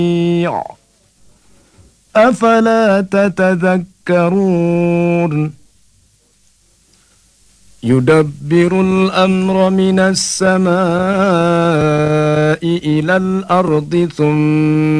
أفلا تتذكرون يدبر الأمر من السماء إلى الأرض ثم